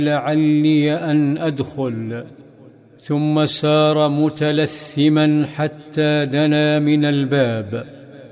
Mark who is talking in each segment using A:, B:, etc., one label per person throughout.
A: لعلي أن أدخل، ثم سار متلثما حتى دنا من الباب،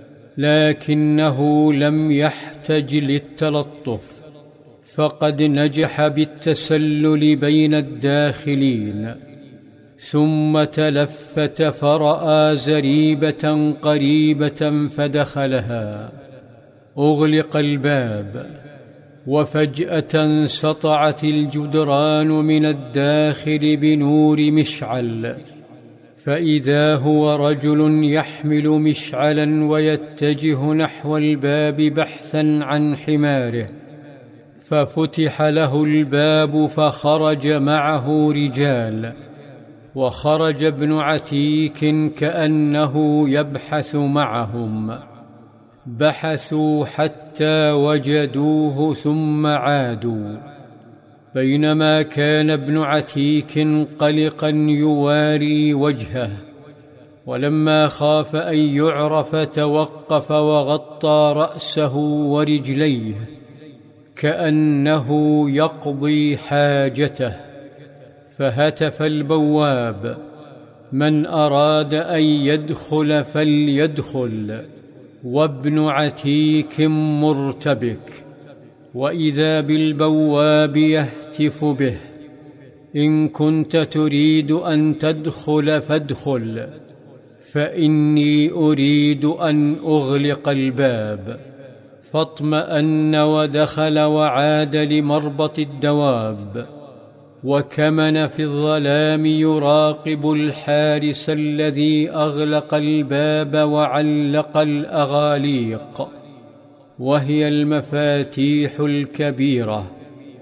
A: لكنه لم يحتج للتلطف، فقد نجح بالتسلل بين الداخلين. ثم تلفت فرأى زريبة قريبة فدخلها. أغلق الباب، وفجأة سطعت الجدران من الداخل بنور مشعل، فإذا هو رجل يحمل مشعلا ويتجه نحو الباب بحثا عن حماره. ففتح له الباب فخرج معه رجال، وخرج ابن عتيك كأنه يبحث معهم. بحثوا حتى وجدوه ثم عادوا، بينما كان ابن عتيك قلقا يواري وجهه، ولما خاف أن يعرف توقف وغطى رأسه ورجليه كأنه يقضي حاجته. فهتف البواب: من أراد أن يدخل فليدخل، وابن عتيك مرتبك. وإذا بالبواب يهتف به: إن كنت تريد أن تدخل فادخل، فإني أريد أن أغلق الباب. فاطمأن ودخل وعاد لمربط الدواب، وكمن في الظلام يراقب الحارس الذي أغلق الباب وعلق الأغاليق، وهي المفاتيح الكبيرة،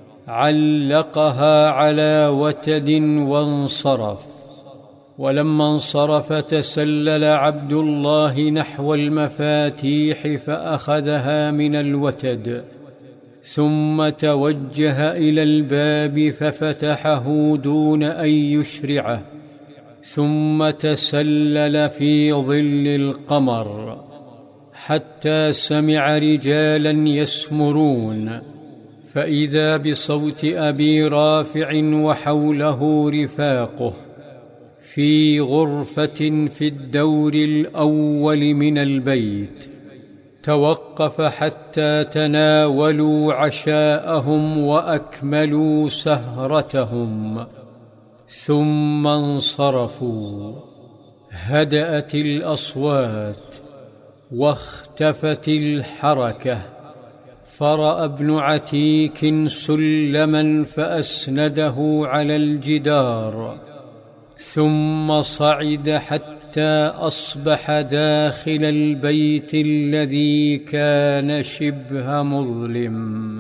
A: علقها على وتد وانصرف. ولما انصرف تسلل عبد الله نحو المفاتيح فأخذها من الوتد، ثم توجه إلى الباب ففتحه دون أن يشرعه، ثم تسلل في ظل القمر حتى سمع رجالا يسمرون، فإذا بصوت أبي رافع وحوله رفاقه في غرفة في الدور الأول من البيت. توقف حتى تناولوا عشاءهم وأكملوا سهرتهم، ثم انصرفوا. هدأت الأصوات واختفت الحركة، فرأى ابن عتيك سلما فأسنده على الجدار، ثم صعد حتى أصبح داخل البيت الذي كان شبه مظلم.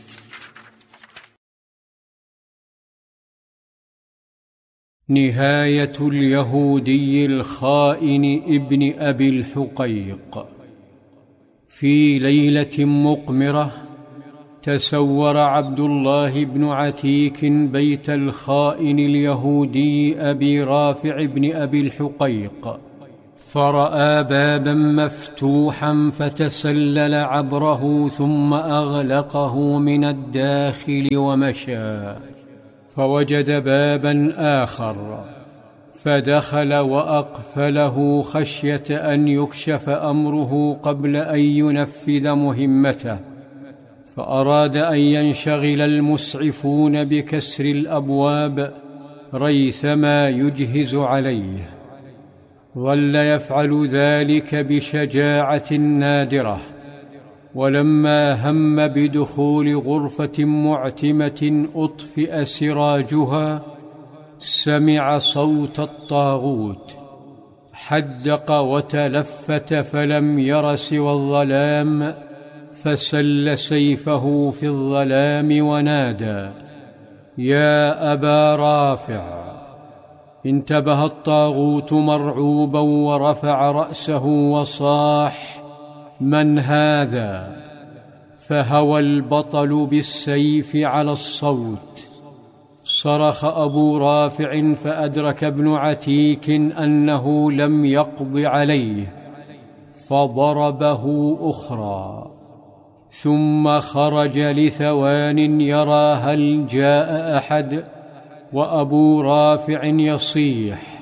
A: نهاية اليهودي الخائن ابن أبي الحقيق. في ليلة مقمرة تسور عبد الله بن عتيك بيت الخائن اليهودي أبي رافع بن أبي الحقيق، فرأى بابا مفتوحا فتسلل عبره ثم أغلقه من الداخل ومشى، فوجد بابا آخر فدخل وأقفله خشية أن يكشف أمره قبل أن ينفذ مهمته. فأراد أن ينشغل المسعفون بكسر الأبواب ريثما يجهز عليه. ظل يفعل ذلك بشجاعة نادرة، ولما هم بدخول غرفة معتمة أطفئ سراجها سمع صوت الطاغوت، حدق وتلفت فلم ير سوى الظلام، فسل سيفه في الظلام ونادى: يا أبا رافع! انتبه الطاغوت مرعوبا ورفع رأسه وصاح: من هذا؟ فهوى البطل بالسيف على الصوت. صرخ أبو رافع فأدرك ابن عتيك أنه لم يقض عليه، فضربه أخرى. ثم خرج لثوان يرى هل جاء أحد، وأبو رافع يصيح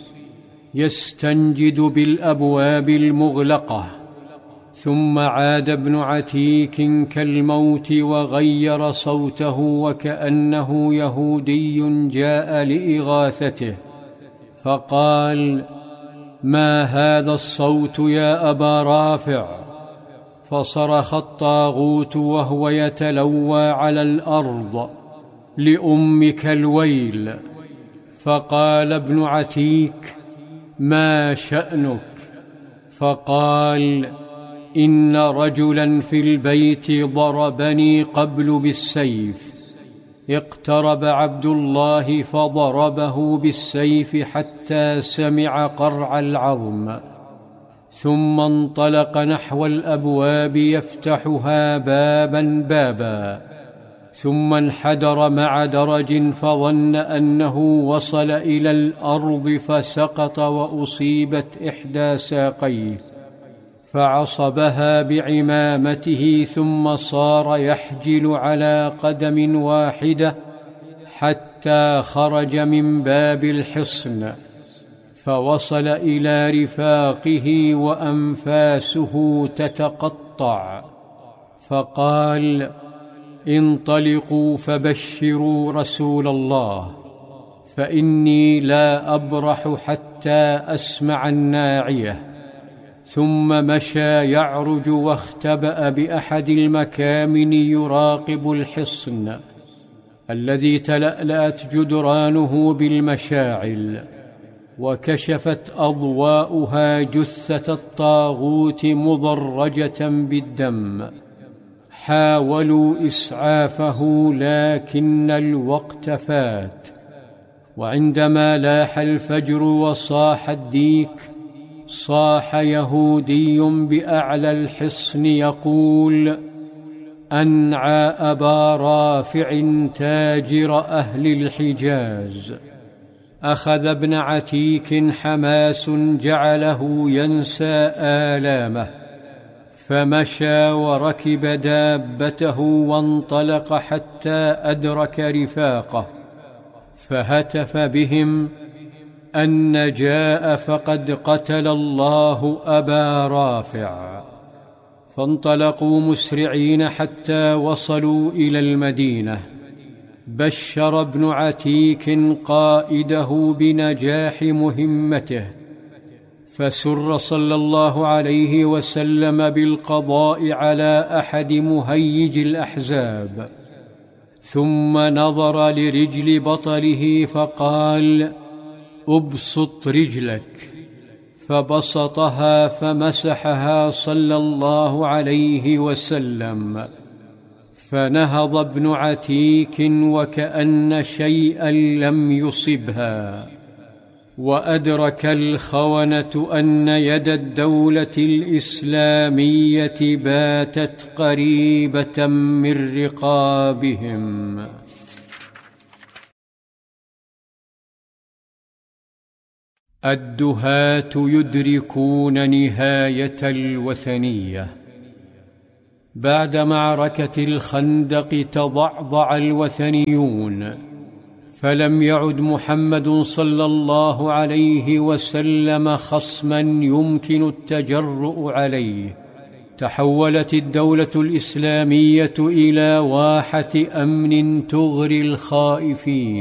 A: يستنجد بالأبواب المغلقة. ثم عاد ابن عتيك كالموت وغير صوته وكأنه يهودي جاء لإغاثته، فقال: ما هذا الصوت يا أبا رافع؟ فصرخ الطاغوت وهو يتلوى على الأرض: لأمك الويل. فقال ابن عتيك: ما شأنك؟ فقال: إن رجلا في البيت ضربني قبل بالسيف. اقترب عبد الله فضربه بالسيف حتى سمع قرع العظم، ثم انطلق نحو الأبواب يفتحها بابا بابا، ثم انحدر مع درج فظن أنه وصل إلى الأرض فسقط وأصيبت إحدى ساقيه، فعصبها بعمامته، ثم صار يحجل على قدم واحدة حتى خرج من باب الحصن، فوصل إلى رفاقه وأنفاسه تتقطع، فقال: انطلقوا فبشروا رسول الله، فإني لا أبرح حتى أسمع الناعية. ثم مشى يعرج واختبأ بأحد المكامن يراقب الحصن الذي تلألأت جدرانه بالمشاعل، وكشفت أضواؤها جثة الطاغوت مضرجة بالدم. حاولوا إسعافه لكن الوقت فات، وعندما لاح الفجر وصاح الديك صاح يهودي بأعلى الحصن يقول: أنعى أبا رافع تاجر أهل الحجاز. أخذ ابن عتيك حماس جعله ينسى آلامه، فمشى وركب دابته وانطلق حتى أدرك رفاقه، فهتف بهم أن جاء فقد قتل الله أبا رافع. فانطلقوا مسرعين حتى وصلوا إلى المدينة. بشر ابن عتيك قائده بنجاح مهمته، فسر صلى الله عليه وسلم بالقضاء على أحد مهيج الأحزاب، ثم نظر لرجل بطله فقال: أبسط رجلك. فبسطها فمسحها صلى الله عليه وسلم، فنهض ابن عتيك وكأن شيئا لم يصبها. وأدرك الخونة أن يد الدولة الإسلامية باتت قريبة من رقابهم. الدهاة يدركون نهاية الوثنية. بعد معركة الخندق تضعضع الوثنيون، فلم يعد محمد صلى الله عليه وسلم خصما يمكن التجرؤ عليه. تحولت الدولة الإسلامية إلى واحة أمن تغري الخائفين.